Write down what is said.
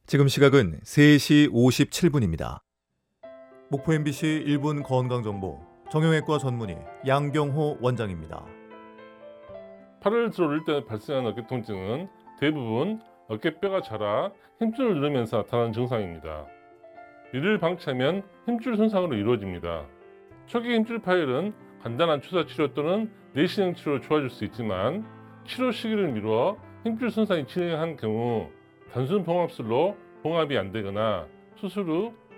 지금 시각은 3시 57분입니다. 목포 MBC 1분 건강정보 정형외과 전문의 양경호 원장입니다. 팔을 들어 올릴 때 발생하는 어깨 통증은 대부분 어깨뼈가 자라 힘줄을 누르면서 나타나는 증상입니다. 이를 방치하면 힘줄 손상으로 이루어집니다. 초기 힘줄 파열은 간단한 주사 치료 또는 내시경 치료로 좋아질 수 있지만 치료 시기를 미루어 힘줄 손상이 진행한 경우 단순 봉합술로 봉합이 안 되거나 수술 후